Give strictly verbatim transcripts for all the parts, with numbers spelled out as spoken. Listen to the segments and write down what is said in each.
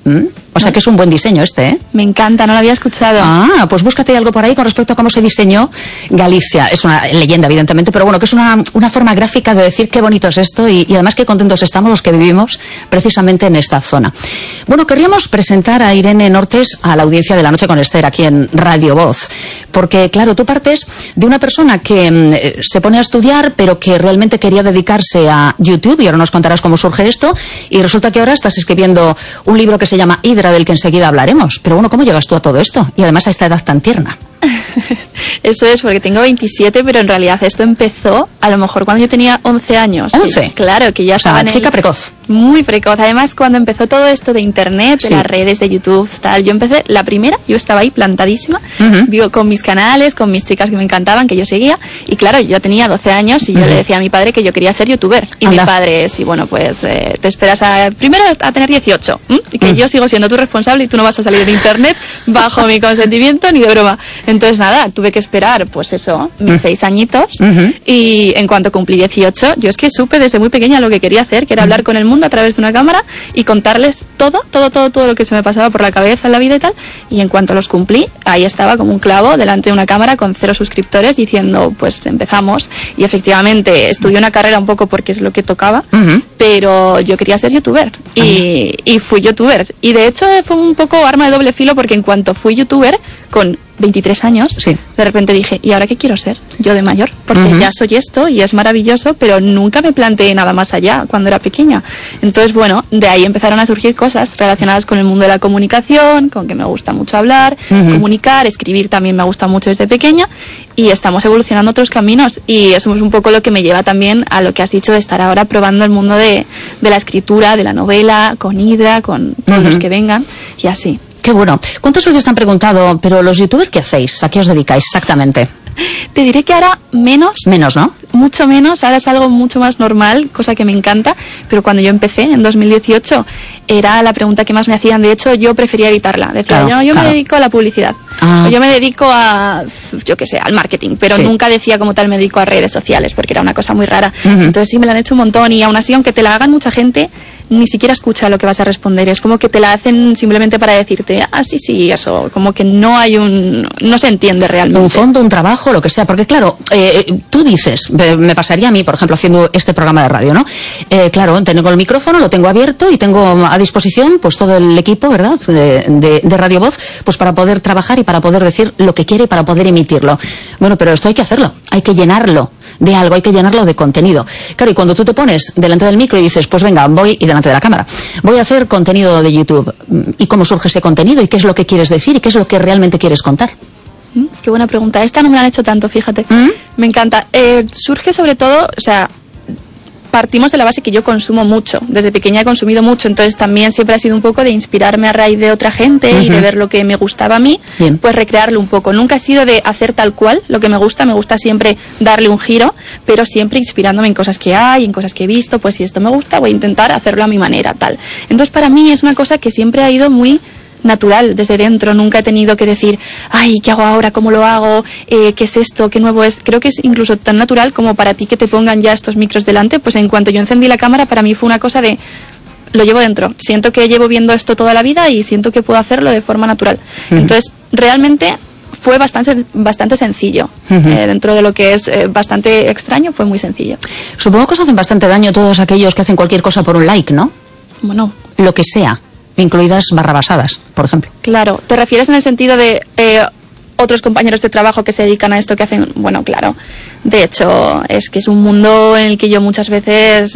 ¿Mm? O sea que es un buen diseño este, ¿eh? Me encanta, no lo había escuchado. Ah, pues búscate algo por ahí con respecto a cómo se diseñó Galicia. Es una leyenda, evidentemente, pero bueno, que es una, una forma gráfica de decir qué bonito es esto y, y además qué contentos estamos los que vivimos precisamente en esta zona. Bueno, querríamos presentar a Irene Nortes a la audiencia de La Noche con Esther aquí en Radio Voz, porque claro, tú partes de una persona que eh, se pone a estudiar, pero que realmente quería dedicarse a YouTube, y ahora nos contarás cómo surge esto, y resulta que ahora estás escribiendo un libro que se llama Hidra, del que enseguida hablaremos. Pero bueno, ¿cómo llegas tú a todo esto? Y además a esta edad tan tierna. Eso es, porque tengo veintisiete, pero en realidad esto empezó a lo mejor cuando yo tenía once años. ¿once? Sí, claro, que ya o sea, estaba en chica el... precoz. Muy precoz. Además, cuando empezó todo esto de internet, de sí. las redes, de YouTube, tal, yo empecé, la primera, yo estaba ahí plantadísima, uh-huh. vivo con mis canales, con mis chicas que me encantaban, que yo seguía, y claro, yo tenía doce años y yo uh-huh. le decía a mi padre que yo quería ser youtuber. Y Anda. mi padre, sí, bueno, pues eh, te esperas a, primero a tener dieciocho, ¿m? y que uh-huh. yo sigo siendo tu responsable y tú no vas a salir de internet bajo mi consentimiento ni de broma. Entonces nada, tuve que esperar, pues eso, mis uh-huh. seis añitos, uh-huh. y en cuanto cumplí dieciocho, yo es que supe desde muy pequeña lo que quería hacer, que era uh-huh. hablar con el mundo a través de una cámara y contarles todo, todo, todo, todo lo que se me pasaba por la cabeza en la vida y tal, y en cuanto los cumplí, ahí estaba como un clavo delante de una cámara con cero suscriptores diciendo, pues empezamos, y efectivamente estudié una carrera un poco porque es lo que tocaba, uh-huh. pero yo quería ser youtuber, uh-huh. y, y fui youtuber, y de hecho fue un poco arma de doble filo porque en cuanto fui youtuber, con veintitrés años, sí. de repente dije, ¿y ahora qué quiero ser? Yo de mayor, porque uh-huh. ya soy esto y es maravilloso, pero nunca me planteé nada más allá cuando era pequeña. Entonces, bueno, de ahí empezaron a surgir cosas relacionadas con el mundo de la comunicación, con que me gusta mucho hablar, uh-huh. comunicar, escribir también me gusta mucho desde pequeña, y estamos evolucionando otros caminos, y eso es un poco lo que me lleva también a lo que has dicho de estar ahora probando el mundo de, de la escritura, de la novela, con Hidra, con todos uh-huh. los que vengan, y así. Qué bueno. ¿Cuántas veces te han preguntado, pero los youtubers qué hacéis? ¿A qué os dedicáis exactamente? Te diré que ahora menos. Menos, ¿no? Mucho menos. Ahora es algo mucho más normal, cosa que me encanta. Pero cuando yo empecé, en dos mil dieciocho, era la pregunta que más me hacían. De hecho, yo prefería evitarla. Decía, claro, yo, yo claro. me dedico a la publicidad. Ah. O yo me dedico a, yo qué sé, al marketing. Pero sí. nunca decía como tal me dedico a redes sociales, porque era una cosa muy rara. Uh-huh. Entonces sí me la han hecho un montón. Y aún así, aunque te la hagan mucha gente, ni siquiera escucha lo que vas a responder. Es como que te la hacen simplemente para decirte, ah, sí, sí, eso. Como que no hay un... no se entiende realmente. Un fondo, un trabajo, lo que sea. Porque claro, eh, tú dices, me pasaría a mí, por ejemplo, haciendo este programa de radio, ¿no? Eh, claro, tengo el micrófono, lo tengo abierto y tengo a disposición pues todo el equipo, ¿verdad?, de, de, de Radio Voz, pues para poder trabajar y para poder decir lo que quiere y para poder emitirlo. Bueno, pero esto hay que hacerlo, hay que llenarlo de algo, hay que llenarlo de contenido. Claro, y cuando tú te pones delante del micro y dices, pues venga, voy, y delante de la cámara, voy a hacer contenido de YouTube. ¿Y cómo surge ese contenido? ¿Y qué es lo que quieres decir? ¿Y qué es lo que realmente quieres contar? Mm, qué buena pregunta. Esta no me la han hecho tanto, fíjate. ¿Mm? Me encanta. Eh, surge sobre todo, o sea, partimos de la base que yo consumo mucho. Desde pequeña he consumido mucho, entonces también siempre ha sido un poco de inspirarme a raíz de otra gente, uh-huh. y de ver lo que me gustaba a mí, Bien. pues recrearlo un poco. Nunca ha sido de hacer tal cual lo que me gusta, me gusta siempre darle un giro, pero siempre inspirándome en cosas que hay, en cosas que he visto, pues si esto me gusta voy a intentar hacerlo a mi manera, tal. Entonces para mí es una cosa que siempre ha ido muy natural desde dentro. Nunca he tenido que decir, ay, ¿qué hago ahora? ¿Cómo lo hago? Eh, ¿Qué es esto? ¿Qué nuevo es? Creo que es incluso tan natural como para ti que te pongan ya estos micros delante. Pues en cuanto yo encendí la cámara, para mí fue una cosa de, lo llevo dentro. Siento que llevo viendo esto toda la vida y siento que puedo hacerlo de forma natural. Uh-huh. Entonces, realmente fue bastante, bastante sencillo. Uh-huh. Eh, dentro de lo que es eh, bastante extraño, fue muy sencillo. Supongo que os hacen bastante daño todos aquellos que hacen cualquier cosa por un like, ¿no? Bueno. Lo que sea. Incluidas barrabasadas, por ejemplo. Claro, ¿te refieres en el sentido de eh, otros compañeros de trabajo que se dedican a esto, que hacen? Bueno, claro. De hecho, es que es un mundo en el que yo muchas veces,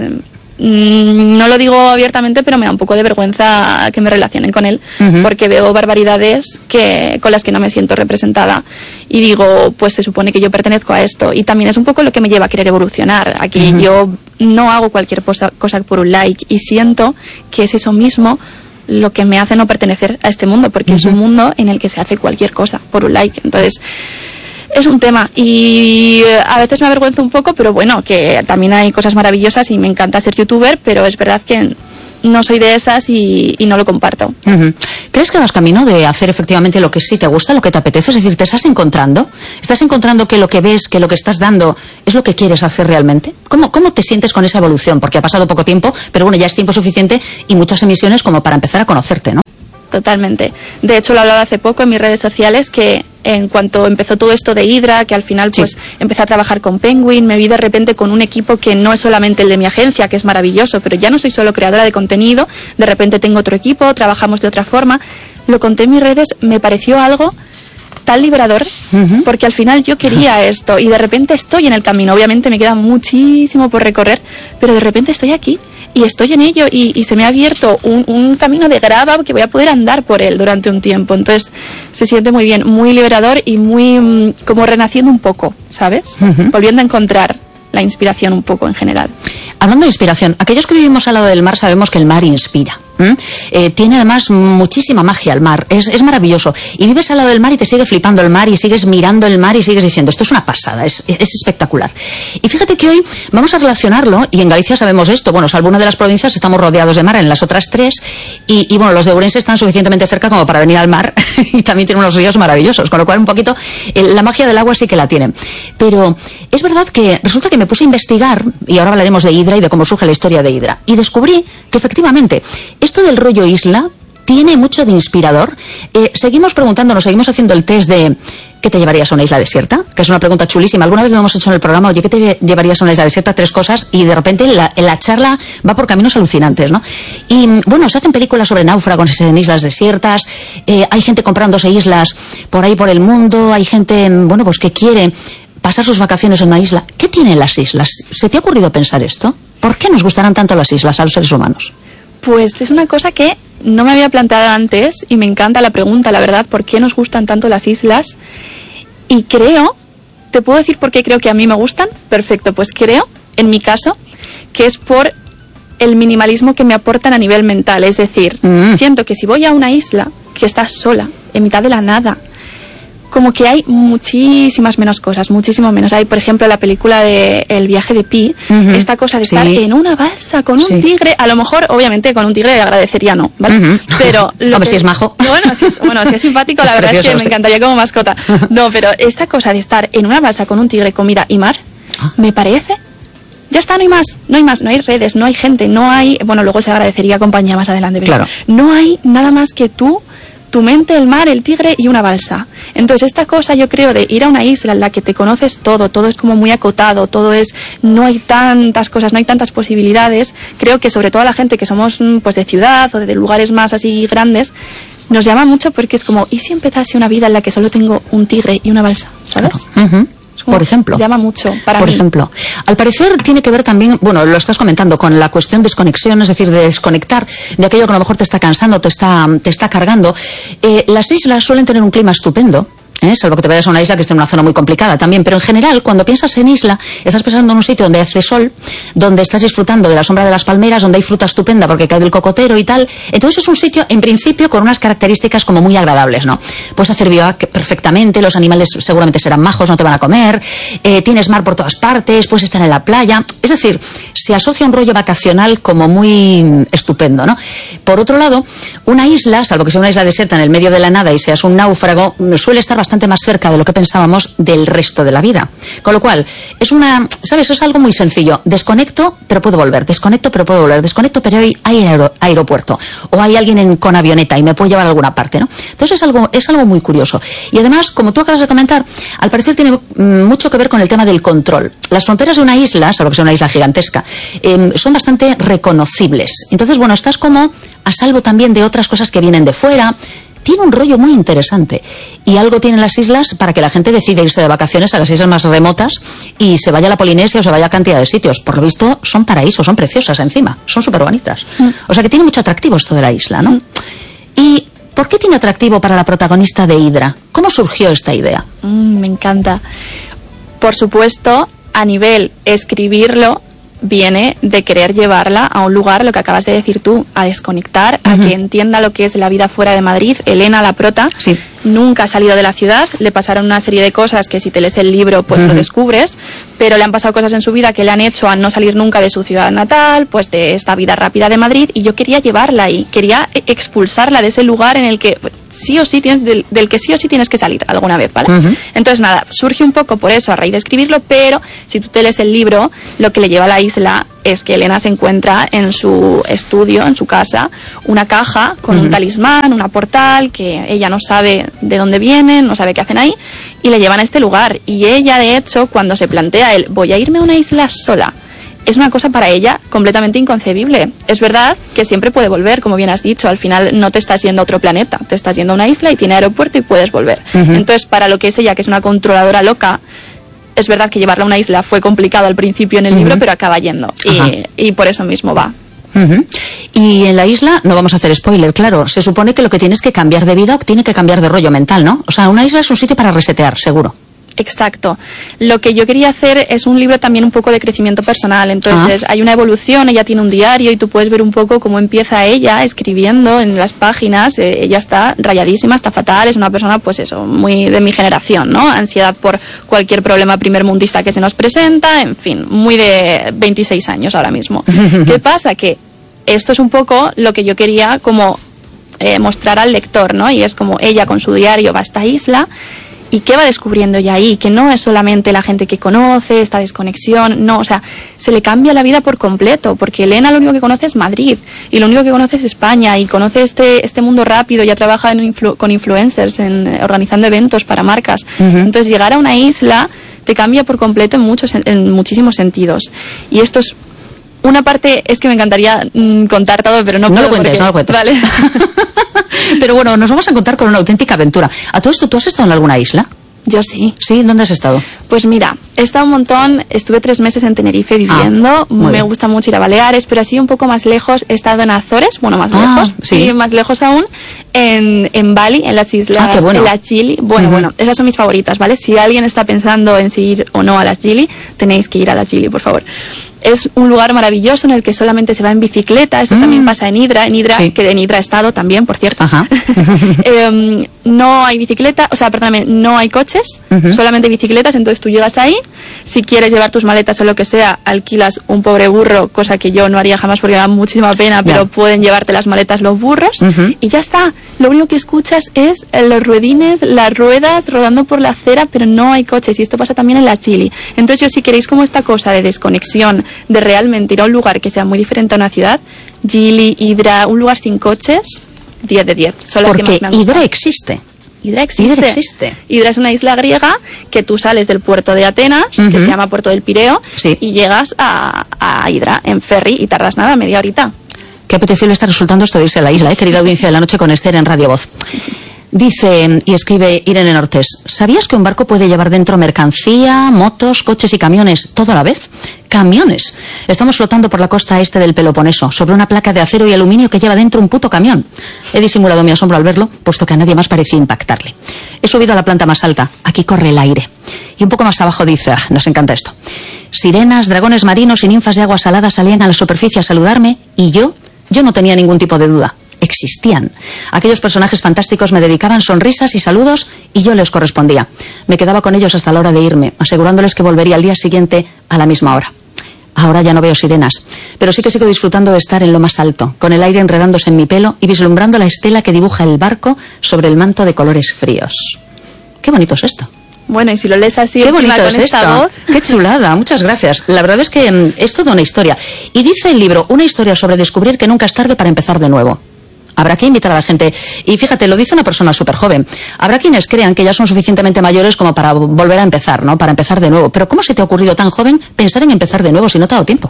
mmm, no lo digo abiertamente, pero me da un poco de vergüenza que me relacionen con él, uh-huh. porque veo barbaridades que con las que no me siento representada. Y digo, pues se supone que yo pertenezco a esto. Y también es un poco lo que me lleva a querer evolucionar. Aquí uh-huh. yo no hago cualquier cosa, cosa por un like, y siento que es eso mismo lo que me hace no pertenecer a este mundo, porque uh-huh. es un mundo en el que se hace cualquier cosa por un like. Entonces es un tema, y a veces me avergüenzo un poco, pero bueno, que también hay cosas maravillosas y me encanta ser youtuber, pero es verdad que no soy de esas y, y no lo comparto. Uh-huh. ¿Crees que vas camino de hacer efectivamente lo que sí te gusta, lo que te apetece? Es decir, ¿te estás encontrando? ¿Estás encontrando que lo que ves, que lo que estás dando es lo que quieres hacer realmente? ¿Cómo, cómo te sientes con esa evolución? Porque ha pasado poco tiempo, pero bueno, ya es tiempo suficiente y muchas emisiones como para empezar a conocerte, ¿no? totalmente. De hecho, lo he hablado hace poco en mis redes sociales, que en cuanto empezó todo esto de Hydra, que al final pues sí. empecé a trabajar con Penguin, me vi de repente con un equipo que no es solamente el de mi agencia, que es maravilloso, pero ya no soy solo creadora de contenido, de repente tengo otro equipo, trabajamos de otra forma. Lo conté en mis redes, me pareció algo tan liberador, uh-huh. porque al final yo quería esto y de repente estoy en el camino. Obviamente me queda muchísimo por recorrer, pero de repente estoy aquí y estoy en ello y, y se me ha abierto un, un camino de grava que voy a poder andar por él durante un tiempo. Entonces se siente muy bien, muy liberador y muy um, como renaciendo un poco, ¿sabes? Uh-huh. Volviendo a encontrar la inspiración un poco en general. Hablando de inspiración, aquellos que vivimos al lado del mar sabemos que el mar inspira. ¿Mm? Eh, tiene además muchísima magia el mar, es, es maravilloso. Y vives al lado del mar y te sigue flipando el mar y sigues mirando el mar y sigues diciendo, esto es una pasada, es, es espectacular. Y fíjate que hoy vamos a relacionarlo, y en Galicia sabemos esto, bueno, salvo una de las provincias estamos rodeados de mar, en las otras tres, y, y bueno, los de Ourense están suficientemente cerca como para venir al mar y también tienen unos ríos maravillosos, con lo cual un poquito el, la magia del agua sí que la tienen. Pero es verdad que resulta que me puse a investigar, y ahora hablaremos de Hydra y de cómo surge la historia de Hydra, y descubrí que efectivamente esto del rollo isla tiene mucho de inspirador. Eh, seguimos preguntándonos, seguimos haciendo el test de ¿qué te llevarías a una isla desierta? Que es una pregunta chulísima. Alguna vez lo hemos hecho en el programa, oye, ¿qué te llevarías a una isla desierta? Tres cosas, y de repente la, la charla va por caminos alucinantes, ¿no? Y bueno, se hacen películas sobre náufragos en islas desiertas, eh, hay gente comprándose islas por ahí por el mundo, hay gente, bueno, pues que quiere pasar sus vacaciones en una isla. ¿Qué tienen las islas? ¿Se te ha ocurrido pensar esto? ¿Por qué nos gustarán tanto las islas a los seres humanos? Pues es una cosa que no me había planteado antes y me encanta la pregunta, la verdad, ¿por qué nos gustan tanto las islas? Y creo, ¿te puedo decir por qué creo que a mí me gustan? Perfecto, pues creo, en mi caso, que es por el minimalismo que me aportan a nivel mental. Es decir, mm. siento que si voy a una isla que está sola, en mitad de la nada, como que hay muchísimas menos cosas, muchísimo menos. Hay, por ejemplo, la película de El viaje de Pi, uh-huh. esta cosa de sí. estar en una balsa con un sí. tigre. A lo mejor, obviamente, con un tigre le agradecería no, ¿vale? Uh-huh. Pero lo Hombre, que, si es majo. Bueno, si es, bueno, si es simpático, la verdad Precioso, es que me sí. encantaría como mascota. No, pero esta cosa de estar en una balsa con un tigre, comida y mar, ah. me parece... Ya está, no hay más, no hay más, no hay redes, no hay gente, no hay... Bueno, luego se agradecería compañía más adelante, pero claro. no hay nada más que tú, tu mente, el mar, el tigre y una balsa. Entonces esta cosa, yo creo, de ir a una isla en la que te conoces todo, todo es como muy acotado, todo es, no hay tantas cosas, no hay tantas posibilidades, creo que sobre todo a la gente que somos pues de ciudad o de lugares más así grandes, nos llama mucho porque es como, ¿y si empezase una vida en la que solo tengo un tigre y una balsa? ¿Sabes? Claro. Uh-huh. Por ejemplo. Llama mucho para Por mí. ejemplo. Al parecer tiene que ver también, bueno, lo estás comentando, con la cuestión de desconexión, es decir, de desconectar de aquello que a lo mejor te está cansando, te está, te está cargando. Eh, las islas suelen tener un clima estupendo. ¿Eh? Salvo que te vayas a una isla que esté en una zona muy complicada también, pero en general, cuando piensas en isla, estás pensando en un sitio donde hace sol, donde estás disfrutando de la sombra de las palmeras, donde hay fruta estupenda porque cae del cocotero y tal. Entonces es un sitio, en principio, con unas características como muy agradables, ¿no? Puedes hacer bivouac perfectamente, los animales seguramente serán majos, no te van a comer, eh, tienes mar por todas partes, puedes estar en la playa. Es decir, se asocia un rollo vacacional como muy estupendo, ¿no? Por otro lado, una isla, salvo que sea una isla desierta en el medio de la nada y seas un náufrago, suele estar bastante más cerca de lo que pensábamos del resto de la vida. Con lo cual, es una, ¿sabes? Es algo muy sencillo. Desconecto, pero puedo volver. Desconecto, pero puedo volver. Desconecto, pero hay, hay aer- aeropuerto. O hay alguien en, con avioneta y me puede llevar a alguna parte, ¿no? Entonces es algo, es algo muy curioso. Y además, como tú acabas de comentar, al parecer tiene mm, mucho que ver con el tema del control. Las fronteras de una isla, salvo que sea una isla gigantesca, eh, son bastante reconocibles. Entonces, bueno, estás como a salvo también de otras cosas que vienen de fuera. Tiene un rollo muy interesante y algo tienen las islas para que la gente decida irse de vacaciones a las islas más remotas y se vaya a la Polinesia o se vaya a cantidad de sitios. Por lo visto son paraísos, son preciosas encima, son súper bonitas. Mm. O sea que tiene mucho atractivo esto de la isla, ¿no? Mm. ¿Y por qué tiene atractivo para la protagonista de Hydra? ¿Cómo surgió esta idea? Mm, me encanta. Por supuesto, a nivel escribirlo, viene de querer llevarla a un lugar, lo que acabas de decir tú, a desconectar, uh-huh. a que entienda lo que es la vida fuera de Madrid. Elena, la prota, sí. nunca ha salido de la ciudad, le pasaron una serie de cosas que si te lees el libro pues uh-huh. lo descubres, pero le han pasado cosas en su vida que le han hecho a no salir nunca de su ciudad natal, pues de esta vida rápida de Madrid, y yo quería llevarla ahí, quería expulsarla de ese lugar en el que sí o sí tienes, del, del que sí o sí tienes que salir alguna vez, ¿vale? Uh-huh. Entonces nada, surge un poco por eso, a raíz de escribirlo, pero si tú te lees el libro, lo que le lleva a la isla es que Elena se encuentra en su estudio, en su casa, una caja con uh-huh. un talismán, una portal, que ella no sabe de dónde vienen, no sabe qué hacen ahí, y le llevan a este lugar. Y ella, de hecho, cuando se plantea el voy a irme a una isla sola, es una cosa para ella completamente inconcebible. Es verdad que siempre puede volver, como bien has dicho, al final no te estás yendo a otro planeta, te estás yendo a una isla y tiene aeropuerto y puedes volver. Uh-huh. Entonces, para lo que es ella, que es una controladora loca, es verdad que llevarla a una isla fue complicado al principio en el uh-huh. libro, pero acaba yendo. Y, y por eso mismo va. Uh-huh. Y en la isla, no vamos a hacer spoiler, claro, se supone que lo que tienes que cambiar de vida o tiene que cambiar de rollo mental, ¿no? O sea, una isla es un sitio para resetear, seguro. Exacto. Lo que yo quería hacer es un libro también un poco de crecimiento personal. Entonces ah. hay una evolución, ella tiene un diario y tú puedes ver un poco cómo empieza ella escribiendo en las páginas. Eh, ella está rayadísima, está fatal, es una persona pues eso, muy de mi generación, ¿no? Ansiedad por cualquier problema primermundista que se nos presenta, en fin, muy de veintiséis años ahora mismo. ¿Qué pasa? Que esto es un poco lo que yo quería como eh, mostrar al lector, ¿no? Y es como ella con su diario va a esta isla. ¿Y qué va descubriendo ya ahí? Que no es solamente la gente que conoce, esta desconexión, no, o sea, se le cambia la vida por completo, porque Elena lo único que conoce es Madrid, y lo único que conoce es España, y conoce este este mundo rápido, ya trabaja en influ- con influencers, en, eh, organizando eventos para marcas. Uh-huh. Entonces, llegar a una isla te cambia por completo en muchos en muchísimos sentidos. Y esto es una parte, es que me encantaría mmm, contar todo, pero no, no puedo lo cuentes, porque, no lo cuentes. Vale. Pero bueno, nos vamos a encontrar con una auténtica aventura. ¿A todo esto tú has estado en alguna isla? Yo sí. ¿Sí? ¿Dónde has estado? Pues mira, he estado un montón, estuve tres meses en Tenerife viviendo, ah, me bien. gusta mucho ir a Baleares, pero así un poco más lejos he estado en Azores, bueno, más ah, lejos, sí. y más lejos aún, en, en Bali, en las islas, ah, qué bueno. en la Gili. Bueno, uh-huh. bueno, esas son mis favoritas, ¿vale? Si alguien está pensando en si ir o no a la Gili, tenéis que ir a la Gili, por favor. Es un lugar maravilloso en el que solamente se va en bicicleta, eso mm. también pasa en Hidra, en Hidra, sí. que en Hidra he estado también, por cierto. Ajá. eh, no hay bicicleta, o sea, perdóname, no hay coches, uh-huh. solamente bicicletas, entonces tú llegas ahí, si quieres llevar tus maletas o lo que sea, alquilas un pobre burro, cosa que yo no haría jamás porque me da muchísima pena, pero yeah. pueden llevarte las maletas los burros, uh-huh. y ya está. Lo único que escuchas es los ruedines, las ruedas rodando por la acera, pero no hay coches, y esto pasa también en la Gili. Entonces yo, si queréis como esta cosa de desconexión, de realmente ir a un lugar que sea muy diferente a una ciudad, Gili, Hidra, un lugar sin coches, diez de diez. Son las porque que más me han gustado. Hidra existe. Hidra existe. Hidra existe. Hidra es una isla griega que tú sales del puerto de Atenas, uh-huh. que se llama Puerto del Pireo, sí. y llegas a, a Hidra en ferry y tardas nada, media horita. Qué apetecible está resultando esto de irse a la isla, ¿eh? Querida audiencia de la noche con Esther en Radio Voz. Dice y escribe Irene Nortés, ¿sabías que un barco puede llevar dentro mercancía, motos, coches y camiones todo a la vez? ¡Camiones! Estamos flotando por la costa este del Peloponeso, sobre una placa de acero y aluminio que lleva dentro un puto camión. He disimulado mi asombro al verlo, puesto que a nadie más parecía impactarle. He subido a la planta más alta, aquí corre el aire. Y un poco más abajo dice, ah, nos encanta esto. Sirenas, dragones marinos y ninfas de agua salada salían a la superficie a saludarme y yo, yo no tenía ningún tipo de duda. Existían. Aquellos personajes fantásticos me dedicaban sonrisas y saludos y yo les correspondía. Me quedaba con ellos hasta la hora de irme, asegurándoles que volvería al día siguiente a la misma hora. Ahora ya no veo sirenas, pero sí que sigo disfrutando de estar en lo más alto, con el aire enredándose en mi pelo y vislumbrando la estela que dibuja el barco sobre el manto de colores fríos. Qué bonito es esto. Bueno, y si lo lees así, qué bonito con es esta esto. Voz. Qué chulada, muchas gracias. La verdad es que mm, es toda una historia. Y dice el libro, una historia sobre descubrir que nunca es tarde para empezar de nuevo. Habrá que invitar a la gente. Y fíjate, lo dice una persona súper joven. Habrá quienes crean que ya son suficientemente mayores como para volver a empezar, ¿no? Para empezar de nuevo. Pero ¿cómo se te ha ocurrido tan joven pensar en empezar de nuevo si no te ha dado tiempo?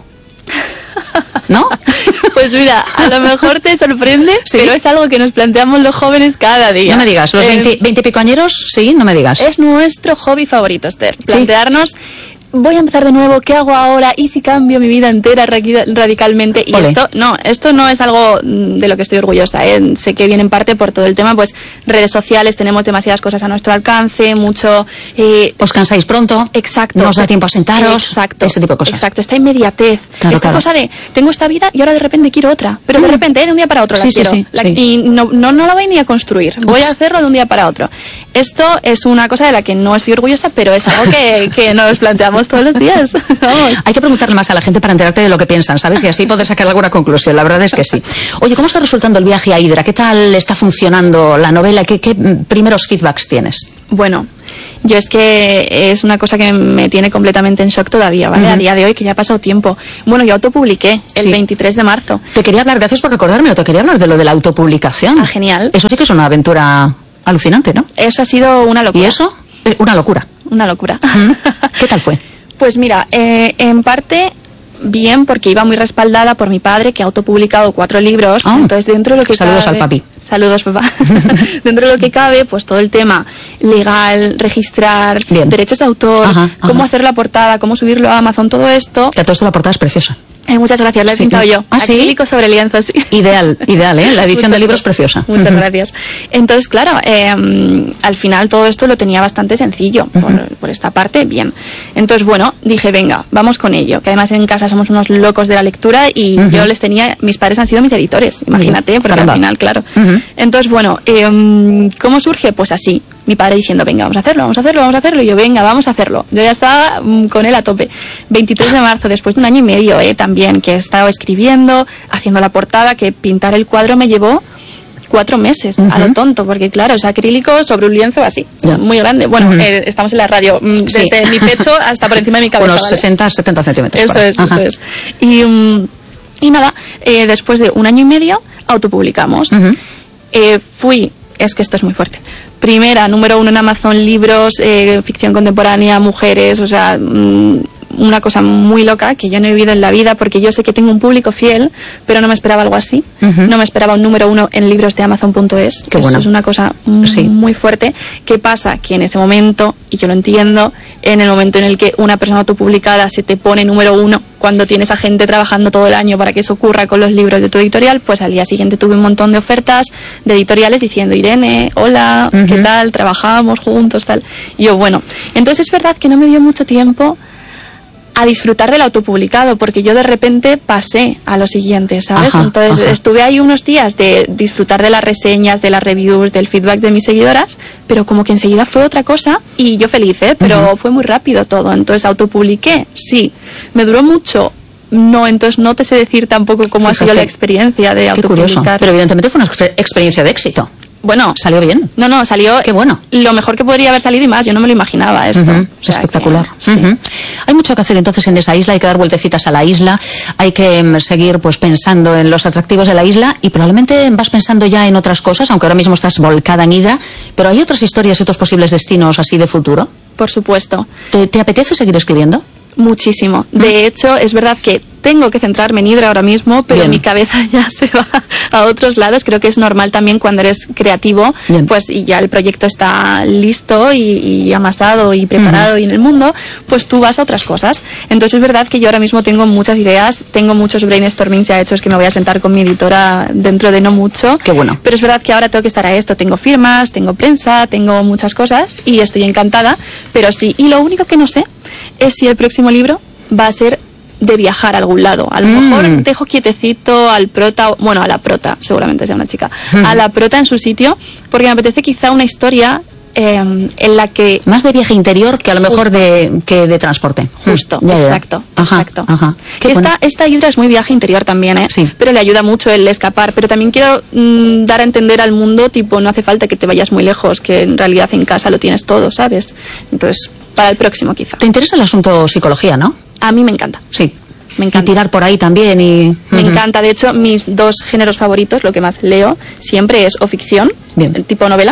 ¿No? Pues mira, a lo mejor te sorprende, ¿sí? Pero es algo que nos planteamos los jóvenes cada día. No me digas, los veinte y pico añeros, sí, no me digas. Es nuestro hobby favorito, Esther. Plantearnos, ¿sí? Voy a empezar de nuevo, ¿qué hago ahora? ¿Y si cambio mi vida entera radicalmente? Y Olé. esto, no, esto no es algo de lo que estoy orgullosa, ¿eh? Sé que viene en parte por todo el tema, pues redes sociales, tenemos demasiadas cosas a nuestro alcance, mucho... Eh, ¿Os cansáis pronto? Exacto. ¿No os da tiempo a sentaros? Exacto. Ese tipo de cosas. Exacto, esta inmediatez. Claro, esta claro. cosa de, tengo esta vida y ahora de repente quiero otra. Pero de repente, ¿eh? De un día para otro sí, la sí, quiero. Sí, la, sí. Y no, no, no la voy ni a construir. Ups. Voy a hacerlo de un día para otro. Esto es una cosa de la que no estoy orgullosa, pero es algo que, que nos planteamos todos los días. Vamos. Hay que preguntarle más a la gente para enterarte de lo que piensan, ¿sabes? Y así poder sacar alguna conclusión. La verdad es que sí. Oye, ¿cómo está resultando el viaje a Hidra? ¿Qué tal está funcionando la novela? ¿Qué, qué primeros feedbacks tienes? Bueno, Yo es que es una cosa que me tiene completamente en shock todavía, ¿vale? Uh-huh. A día de hoy, que ya ha pasado tiempo. Bueno, yo autopubliqué el sí. veintitrés de marzo. Te quería hablar, gracias por recordármelo, te quería hablar de lo de la autopublicación. Ah, genial. Eso sí que es una aventura alucinante, ¿no? Eso ha sido una locura. ¿Y eso? Eh, una locura. Una locura. Uh-huh. ¿Qué tal fue? Pues mira, eh, en parte... bien, porque iba muy respaldada por mi padre, que ha autopublicado cuatro libros. Oh, entonces, dentro de lo que saludos cabe, al papi. Saludos, papá. Dentro de lo que cabe, pues todo el tema legal, registrar, bien. derechos de autor, ajá, cómo ajá. hacer la portada, cómo subirlo a Amazon, todo esto. Que a todo esto la portada es preciosa. Eh, muchas gracias, la he sí. pintado yo. ¿Ah, sí? Acrílico sobre lienzo, sí. Ideal, ideal, ¿eh? La edición del libro es preciosa. Muchas uh-huh. gracias. Entonces, claro, eh, al final todo esto lo tenía bastante sencillo. Uh-huh. por, por esta parte, bien. Entonces, bueno, dije, venga, vamos con ello. Que además en casa somos unos locos de la lectura y uh-huh. yo les tenía... Mis padres han sido mis editores, imagínate, uh-huh. porque Caramba. al final, claro. Uh-huh. Entonces, bueno, eh, ¿cómo surge? Pues así. Mi padre diciendo, venga, vamos a hacerlo, vamos a hacerlo, vamos a hacerlo. Y yo, venga, vamos a hacerlo. Yo ya estaba mm, con él a tope. veintitrés de marzo, después de un año y medio, eh, también, que he estado escribiendo, haciendo la portada, que pintar el cuadro me llevó cuatro meses, uh-huh. a lo tonto, porque claro, es acrílico sobre un lienzo así, yeah. muy grande. Bueno, uh-huh. eh, estamos en la radio, desde sí. mi pecho hasta por encima de mi cabeza. Unos ¿vale? sesenta, setenta centímetros. Eso es, Ajá. eso es. Y, um, y nada, eh, después de un año y medio, autopublicamos. Uh-huh. Eh, fui, es que esto es muy fuerte, primera, número uno en Amazon, libros, eh, ficción contemporánea, mujeres, o sea, mmm, una cosa muy loca que yo no he vivido en la vida, porque yo sé que tengo un público fiel, pero no me esperaba algo así. Uh-huh. No me esperaba un número uno en libros de Amazon punto es. Qué bueno. Eso es una cosa sí. muy fuerte. ¿Qué pasa? Que en ese momento, y yo lo entiendo, en el momento en el que una persona autopublicada se te pone número uno, cuando tienes a gente trabajando todo el año para que eso ocurra con los libros de tu editorial, pues al día siguiente tuve un montón de ofertas de editoriales diciendo, Irene, hola, uh-huh. ¿qué tal? Trabajamos juntos, tal. Y yo, bueno, entonces es verdad que no me dio mucho tiempo a disfrutar del autopublicado, porque yo de repente pasé a lo siguiente, ¿sabes? Ajá, Entonces ajá. estuve ahí unos días de disfrutar de las reseñas, de las reviews, del feedback de mis seguidoras, pero como que enseguida fue otra cosa y yo feliz, ¿eh? Pero uh-huh. fue muy rápido todo. Entonces autopubliqué, sí. ¿Me duró mucho? No, entonces no te sé decir tampoco cómo Fíjate. ha sido la experiencia de autopublicar. Qué curioso, pero evidentemente fue una exper- experiencia de éxito. Bueno, salió bien. No, no, salió. Qué bueno. Lo mejor que podría haber salido y más. Yo no me lo imaginaba esto. Uh-huh. O sea, espectacular. Que, uh-huh. sí. Hay mucho que hacer entonces en esa isla. Hay que dar vueltecitas a la isla. Hay que um, seguir pues pensando en los atractivos de la isla y probablemente vas pensando ya en otras cosas, aunque ahora mismo estás volcada en Hydra. Pero hay otras historias y otros posibles destinos así de futuro. Por supuesto. ¿Te, te apetece seguir escribiendo? Muchísimo. De ¿Mm? hecho, es verdad que tengo que centrarme en Hydra ahora mismo, pero Bien. mi cabeza ya se va a otros lados. Creo que es normal también cuando eres creativo, Bien. pues y ya el proyecto está listo y, y amasado y preparado uh-huh. y en el mundo, pues tú vas a otras cosas. Entonces es verdad que yo ahora mismo tengo muchas ideas, tengo muchos brainstorming ya hechos que me voy a sentar con mi editora dentro de no mucho. Qué bueno. Pero es verdad que ahora tengo que estar a esto. Tengo firmas, tengo prensa, tengo muchas cosas y estoy encantada, pero sí. Y lo único que no sé es si el próximo libro va a ser de viajar a algún lado. A lo mm. mejor dejo quietecito al prota, bueno, a la prota, seguramente sea una chica, mm. a la prota en su sitio, porque me apetece quizá una historia eh, en la que... Más de viaje interior que a lo mejor de, que de transporte. Justo, ya, exacto, ya. Ajá, exacto. Ajá. Esta, bueno. esta Hydra es muy viaje interior también, ¿eh? Sí. Pero le ayuda mucho el escapar. Pero también quiero mmm, dar a entender al mundo, tipo, no hace falta que te vayas muy lejos, que en realidad en casa lo tienes todo, ¿sabes? Entonces, para el próximo quizá. ¿Te interesa el asunto psicología, no? A mí me encanta. Sí. Me encanta. Y tirar por ahí también y... Me uh-huh. encanta. De hecho, mis dos géneros favoritos, lo que más leo siempre es o ficción, Bien. tipo novela,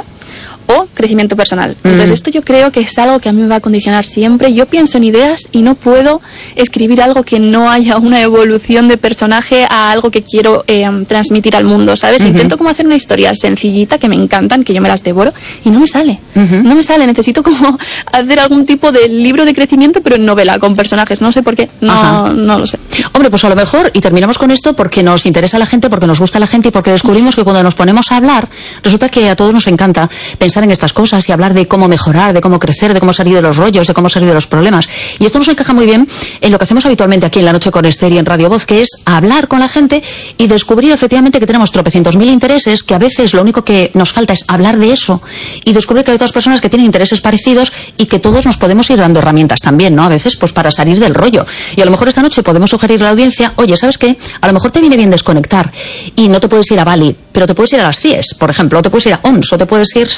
o crecimiento personal. Entonces, mm. esto yo creo que es algo que a mí me va a condicionar siempre. Yo pienso en ideas y no puedo escribir algo que no haya una evolución de personaje a algo que quiero eh, transmitir al mundo, ¿sabes? Uh-huh. Intento como hacer una historia sencillita, que me encantan, que yo me las devoro, y no me sale. Uh-huh. No me sale. Necesito como hacer algún tipo de libro de crecimiento, pero en novela, con personajes. No sé por qué. No, no lo sé. Hombre, pues a lo mejor, y terminamos con esto porque nos interesa la gente, porque nos gusta la gente y porque descubrimos que cuando nos ponemos a hablar, resulta que a todos nos encanta pensar en estas cosas y hablar de cómo mejorar, de cómo crecer, de cómo salir de los rollos, de cómo salir de los problemas. Y esto nos encaja muy bien en lo que hacemos habitualmente aquí en La Noche con Esther y en Radio Voz, que es hablar con la gente y descubrir efectivamente que tenemos tropecientos mil intereses, que a veces lo único que nos falta es hablar de eso y descubrir que hay otras personas que tienen intereses parecidos y que todos nos podemos ir dando herramientas también, ¿no? A veces, pues para salir del rollo. Y a lo mejor esta noche podemos sugerir a la audiencia, oye, ¿sabes qué? A lo mejor te viene bien desconectar y no te puedes ir a Bali, pero te puedes ir a las C I E S, por ejemplo, o te puedes ir a O N S, o te puedes ir, ¿sabes?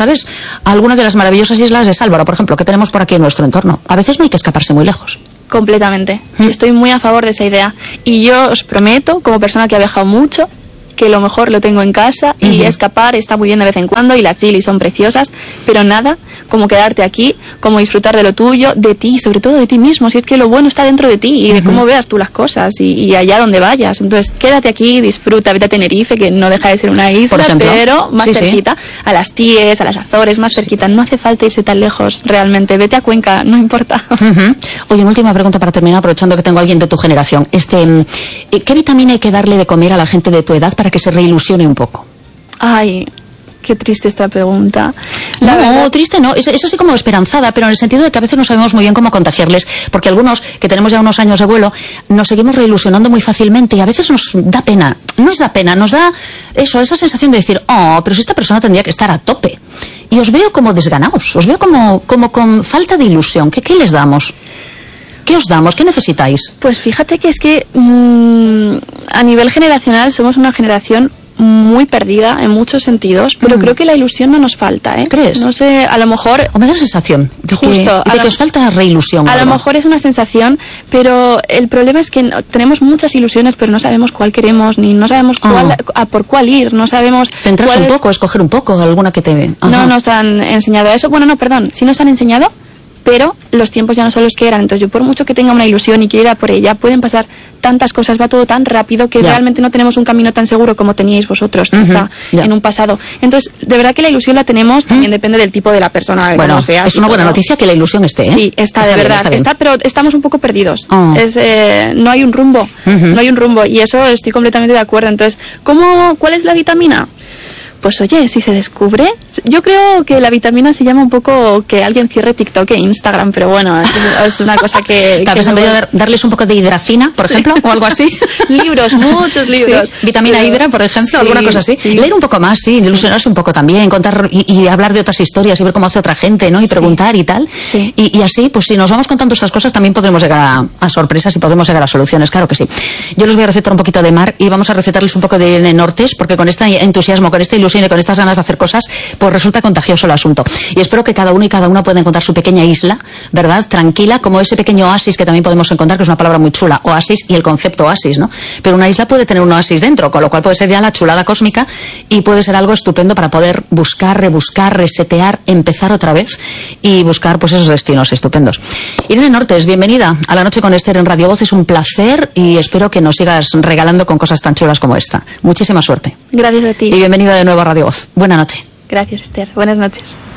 ¿sabes? A alguna de las maravillosas islas de Sálvora, por ejemplo, que tenemos por aquí en nuestro entorno. A veces no hay que escaparse muy lejos. Completamente. ¿Mm? Estoy muy a favor de esa idea. Y yo os prometo, como persona que ha viajado mucho, que lo mejor lo tengo en casa y uh-huh. escapar está muy bien de vez en cuando y las chilis son preciosas, pero nada como quedarte aquí, como disfrutar de lo tuyo, de ti, sobre todo de ti mismo, si es que lo bueno está dentro de ti y de uh-huh. cómo veas tú las cosas y, y allá donde vayas. Entonces quédate aquí, disfruta, vete a Tenerife, que no deja de ser una isla, pero más sí, cerquita, sí. a las Tíes, a las Azores, más sí. cerquita. No hace falta irse tan lejos, realmente. Vete a Cuenca, no importa. Uh-huh. Oye, una última pregunta para terminar, aprovechando que tengo a alguien de tu generación. Este, ¿qué vitamina hay que darle de comer a la gente de tu edad para que se reilusione un poco? Ay, qué triste esta pregunta. La no, verdad... triste no, es, es así como esperanzada, pero en el sentido de que a veces no sabemos muy bien cómo contagiarles, porque algunos que tenemos ya unos años de vuelo nos seguimos reilusionando muy fácilmente y a veces nos da pena, no nos da pena, nos da eso, esa sensación de decir, oh, pero si esta persona tendría que estar a tope. Y os veo como desganados, os veo como, como con falta de ilusión. ¿Qué, qué les damos? ¿Qué os damos? ¿Qué necesitáis? Pues fíjate que es que mmm, a nivel generacional somos una generación muy perdida en muchos sentidos, pero mm. creo que la ilusión no nos falta, ¿eh? ¿Crees? No sé, a lo mejor... O me da la sensación de que, justo, de que lo, os falta reilusión. A algo. lo mejor es una sensación, pero el problema es que no, tenemos muchas ilusiones, pero no sabemos cuál queremos, ni no sabemos cuál, oh. a por cuál ir, no sabemos... Centrarse un es... poco, escoger un poco, alguna que te ve. Ajá. No nos han enseñado eso. Bueno, no, perdón, sí nos han enseñado, pero los tiempos ya no son los que eran. Entonces yo por mucho que tenga una ilusión y quiera ir a por ella, pueden pasar tantas cosas, va todo tan rápido que ya. realmente no tenemos un camino tan seguro como teníais vosotros uh-huh. quizá yeah. en un pasado. Entonces, de verdad que la ilusión la tenemos, también uh-huh. depende del tipo de la persona. Bueno, sea, es una buena todo. noticia que la ilusión esté, ¿eh? Sí, está, está de bien, verdad, está, está, pero estamos un poco perdidos. Oh. Es, eh, no hay un rumbo, uh-huh. no hay un rumbo, y eso estoy completamente de acuerdo. Entonces, ¿cómo, ¿cuál es la vitamina? Pues oye, si se descubre, yo creo que la vitamina se llama un poco que alguien cierre TikTok e Instagram, pero bueno, es, es una cosa que... ¿Estás pensando no... yo darles un poco de hidracina, por ejemplo, sí. o algo así? Libros, muchos libros. Sí. Vitamina pero... hidra, por ejemplo, sí, alguna cosa así. Sí. Leer un poco más, sí, sí. ilusionarse un poco también, contar y, y hablar de otras historias y ver cómo hace otra gente, ¿no? Y preguntar sí. y tal. Sí. Y, y así, pues si nos vamos contando estas cosas, también podremos llegar a, a sorpresas y podremos llegar a soluciones, claro que sí. Yo les voy a recetar un poquito de mar y vamos a recetarles un poco de Nortes, porque con este entusiasmo, con esta ilusión y con estas ganas de hacer cosas, pues resulta contagioso el asunto. Y espero que cada uno y cada una pueda encontrar su pequeña isla, ¿verdad? Tranquila, como ese pequeño oasis que también podemos encontrar, que es una palabra muy chula, oasis y el concepto oasis, ¿no? Pero una isla puede tener un oasis dentro, con lo cual puede ser ya la chulada cósmica y puede ser algo estupendo para poder buscar, rebuscar, resetear, empezar otra vez y buscar pues esos destinos estupendos. Irene Nortes, bienvenida a La Noche con Esther en Radio Voz, es un placer y espero que nos sigas regalando con cosas tan chulas como esta. Muchísima suerte. Gracias a ti. Y bienvenida de nuevo a Radio Voz. Buenas noches. Gracias, Esther. Buenas noches.